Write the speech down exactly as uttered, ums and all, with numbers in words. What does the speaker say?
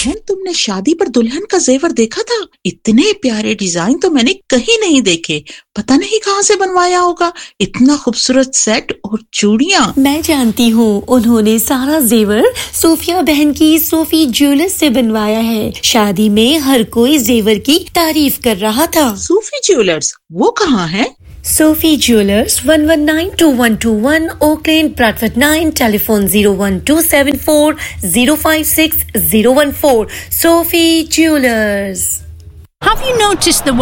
बहन, तुमने शादी पर दुल्हन का जेवर देखा था? इतने प्यारे डिजाइन तो मैंने कहीं नहीं देखे। पता नहीं कहाँ से बनवाया होगा। इतना खूबसूरत सेट और चूड़ियाँ। मैं जानती हूँ, उन्होंने सारा जेवर सोफिया बहन की सोफी ज्वेलर्स से बनवाया है। शादी में हर कोई जेवर की तारीफ कर रहा था। सोफी ज्वेलर्स, वो कहाँ है? Sophie Jewelers, one one nine two one two one, Oak Lane, Bradford nine, telephone zero one two seven four zero five six zero one four. Sophie Jewelers. Have you noticed the